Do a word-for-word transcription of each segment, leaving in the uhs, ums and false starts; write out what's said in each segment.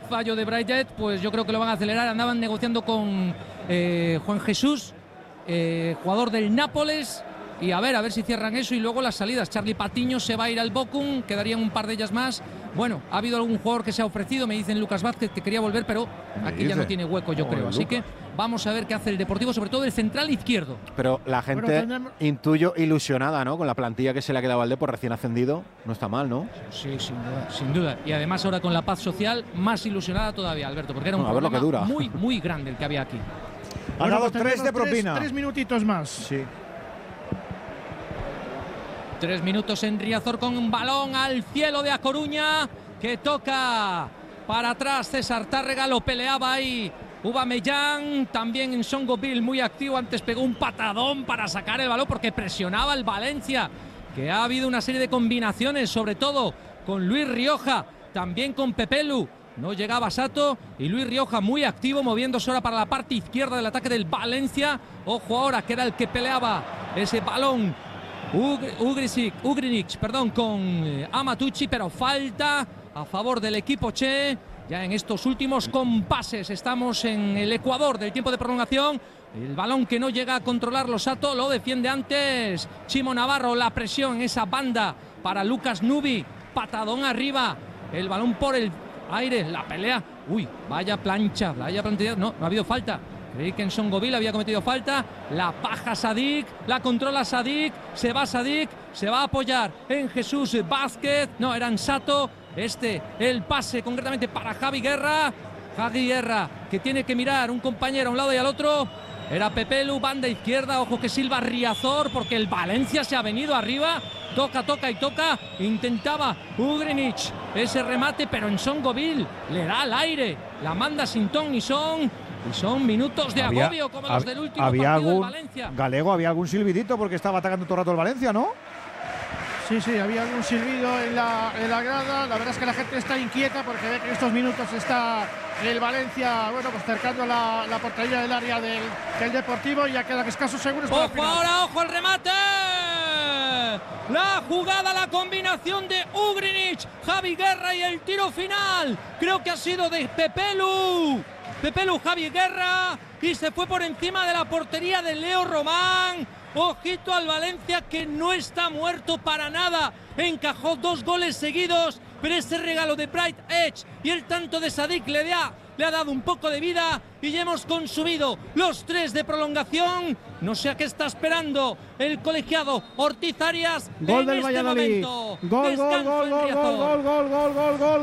fallo de Braithwaite, pues yo creo que lo van a acelerar. Andaban negociando con eh, Juan Jesús, eh, jugador del Nápoles, y a ver, a ver si cierran eso. Y luego las salidas, Charlie Patiño se va a ir al Bochum, quedarían un par de ellas más. Bueno, ha habido algún jugador que se ha ofrecido, me dicen Lucas Vázquez que quería volver, pero aquí ya no tiene hueco, yo creo. Así que vamos a ver qué hace el Deportivo, sobre todo el central izquierdo. Pero la gente, bueno, tenemos... intuyo, ilusionada, ¿no? Con la plantilla que se le ha quedado al Depor recién ascendido, no está mal, ¿no? Sí, sin duda, sin duda. Y además ahora con la paz social, más ilusionada todavía, Alberto, porque era un bueno, problema que dura. muy, muy grande el que había aquí. Ha bueno, dado pues tres de propina. Tres, tres minutitos más. Sí. Tres minutos en Riazor con un balón al cielo de A Coruña, que toca para atrás César Tárrega, lo peleaba ahí Aubameyang, también en Songoville muy activo, antes pegó un patadón para sacar el balón porque presionaba el Valencia, que ha habido una serie de combinaciones, sobre todo con Luis Rioja, también con Pepelu, no llegaba Sato, y Luis Rioja muy activo, moviéndose ahora para la parte izquierda del ataque del Valencia. Ojo ahora que era el que peleaba ese balón Ugrisic, Ugrinic, perdón, con eh, Amatucci, pero falta a favor del equipo Che. Ya en estos últimos compases estamos en el Ecuador del tiempo de prolongación. El balón que no llega a controlarlo Sato, lo defiende antes Chimo Navarro, la presión en esa banda para Lucas Nubi, patadón arriba, el balón por el aire, la pelea, uy, vaya plancha, vaya plancha, no, no ha habido falta. Creí que en Songoville había cometido falta. La baja Sadik, la controla Sadik, se va Sadik, se va a apoyar en Jesús Vázquez, no, era en Sato. Este, el pase concretamente para Javi Guerra. Javi Guerra, que tiene que mirar un compañero a un lado y al otro. Era Pepelu, banda izquierda, ojo que silba Riazor, porque el Valencia se ha venido arriba. Toca, toca y toca. Intentaba Ugrinic ese remate, pero en Songoville le da al aire. La manda sin ton ni son. Y son minutos de había, agobio como los del último había partido algún, del Valencia. Galego, había algún silbidito porque estaba atacando todo el rato el Valencia, ¿no? Sí, sí, había algún silbido en la, en la grada. La verdad es que la gente está inquieta porque ve que en estos minutos está el Valencia, bueno, pues cercando la, la portería del área del, del Deportivo. Y ya quedan escasos segundos para ¡Ojo el final. ahora, ojo el remate! La jugada, la combinación de Ugrinic, Javi Guerra y el tiro final. Creo que ha sido de Pepelu. Pepelu, Javi Guerra, y se fue por encima de la portería de Leo Román. Ojito al Valencia, que no está muerto para nada. Encajó dos goles seguidos, pero ese regalo de Bright Edge y el tanto de Sadik le da, le ha dado un poco de vida y ya hemos consumido los tres de prolongación. No sé a qué está esperando el colegiado Ortiz Arias. Gol en del este Valladolid. Momento. Gol, gol, gol, gol, gol, gol, gol, gol, gol, gol,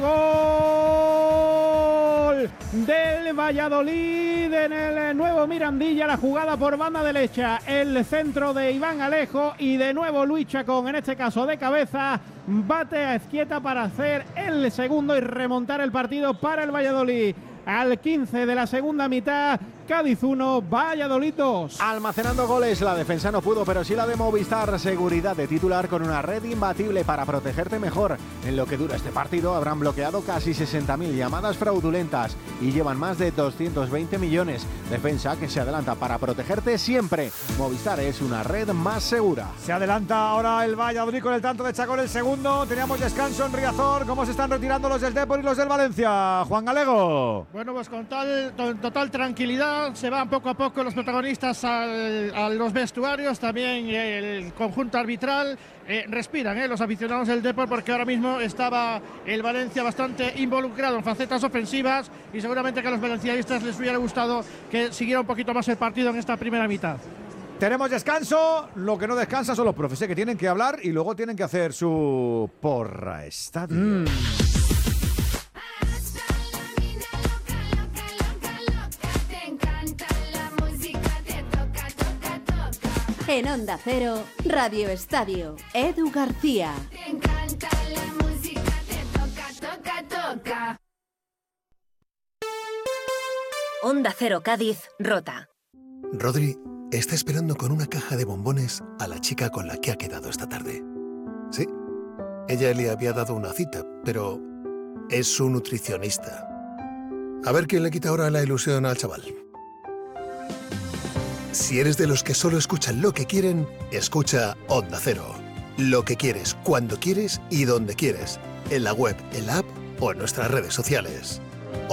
gol del Valladolid en el nuevo Mirandilla. La jugada por banda derecha, el centro de Iván Alejo y de nuevo Luis Chacón, en este caso de cabeza, bate a Ezquieta para hacer el segundo y remontar el partido para el Valladolid. Al quince de la segunda mitad, Cádiz uno, Valladolid dos. Almacenando goles, la defensa no pudo, pero sí la de Movistar. Seguridad de titular con una red imbatible para protegerte mejor. En lo que dura este partido habrán bloqueado casi sesenta mil llamadas fraudulentas y llevan más de doscientos veinte millones. Defensa que se adelanta para protegerte siempre. Movistar es una red más segura. Se adelanta ahora el Valladolid con el tanto de Chacón, el segundo. Teníamos descanso en Riazor. ¿Cómo se están retirando los del Depor y los del Valencia? Juan Galego. Bueno, pues con tal, con total tranquilidad se van poco a poco los protagonistas al, a los vestuarios, también el conjunto arbitral. Eh, respiran eh, los aficionados del Depor, porque ahora mismo estaba el Valencia bastante involucrado en facetas ofensivas y seguramente que a los valencianistas les hubiera gustado que siguiera un poquito más el partido en esta primera mitad. Tenemos descanso, lo que no descansa son los profes, que tienen que hablar y luego tienen que hacer su porra estadio. Mm. En Onda Cero, Radio Estadio, Edu García. Te encanta la música, te toca, toca, toca. Onda Cero Cádiz, Rota. Rodri está esperando con una caja de bombones a la chica con la que ha quedado esta tarde. Sí, ella le había dado una cita, pero es su nutricionista. A ver quién le quita ahora la ilusión al chaval. Si eres de los que solo escuchan lo que quieren, escucha Onda Cero. Lo que quieres, cuando quieres y donde quieres. En la web, en la app o en nuestras redes sociales.